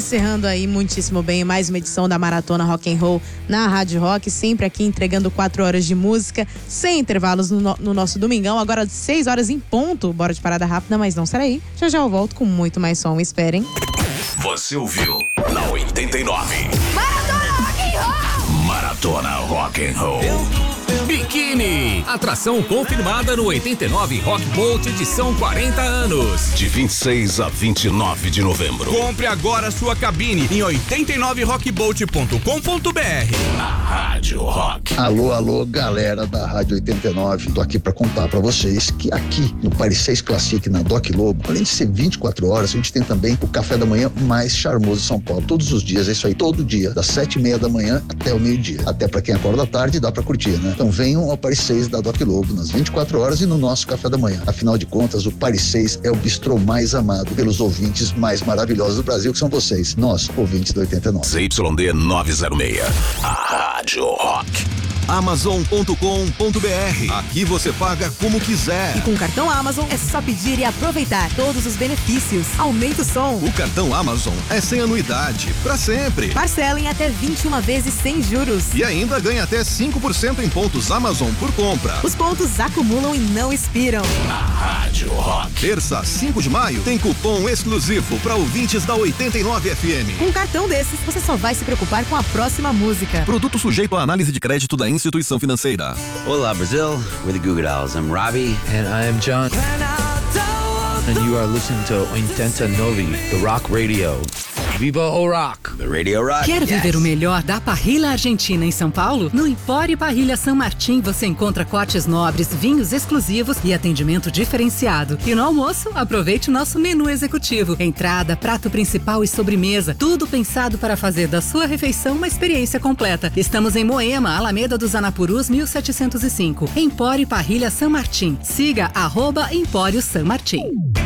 encerrando aí muitíssimo bem mais uma edição da Maratona Rock and Roll na Rádio Rock, sempre aqui entregando 4 horas de música, sem intervalos no nosso domingão, agora 6 horas em ponto. Bora de parada rápida, mas não será aí. Já já eu volto com muito mais som, esperem. Você ouviu na 89. Maratona Rock and Roll! Maratona Rock and Roll. Biquíni, atração confirmada no 89 Rock Bolt edição 40 anos. De 26 a 29 de novembro. Compre agora sua cabine em 89rockbolt.com.br. Na Rádio Rock. Alô, galera da Rádio 89. Tô aqui pra contar pra vocês que aqui no Paris 6 Classic, na Doc Lobo, além de ser 24 horas, a gente tem também o café da manhã mais charmoso de São Paulo. Todos os dias, é isso aí, todo dia, das 7h30 da manhã até o meio-dia. Até pra quem acorda à tarde, dá pra curtir, né? Então venham ao Paris 6 da Doc Lobo nas 24 horas e no nosso café da manhã. Afinal de contas, o Paris 6 é o bistrô mais amado pelos ouvintes mais maravilhosos do Brasil, que são vocês, nós, ouvintes do 89. ZYD 906. A Rádio Rock. Amazon.com.br. Aqui você paga como quiser. E com o cartão Amazon é só pedir e aproveitar todos os benefícios. Aumenta o som. O cartão Amazon é sem anuidade, pra sempre. Parcela em até 21 vezes sem juros. E ainda ganha até 5% em pontos Amazon por compra. Os pontos acumulam e não expiram. Na Rádio Rock. Terça, 5 de maio, tem cupom exclusivo para ouvintes da 89 FM. Com um cartão desses, você só vai se preocupar com a próxima música. Produto sujeito à análise de crédito da instituição financeira. Olá, Brazil. We're the Goo Goo Dolls. I'm Robbie. And I am John. And you are listening to 89, the Rock Radio. Viva o Rock! The Radio Rock. Quer viver o melhor da parrilha argentina em São Paulo? No Empório Parrilha San Martín você encontra cortes nobres, vinhos exclusivos e atendimento diferenciado. E no almoço, aproveite o nosso menu executivo. Entrada, prato principal e sobremesa. Tudo pensado para fazer da sua refeição uma experiência completa. Estamos em Moema, Alameda dos Anapurus, 1705. Empório Parrilha San Martín. Siga @Empório San Martín.